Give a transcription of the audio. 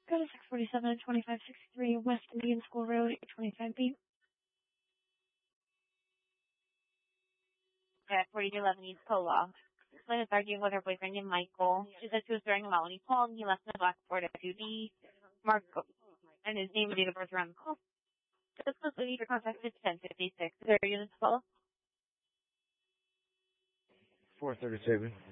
Go to 647 and 2563 West Indian School Road, 25B. At 4211 East Cola. This woman is arguing with her boyfriend named Michael. She said she was throwing him out when he called, and he left in a black Ford SUV. Marco. And his name and date of birth around the call. This was the need for contact is 1056. Is there a unit to follow? 437.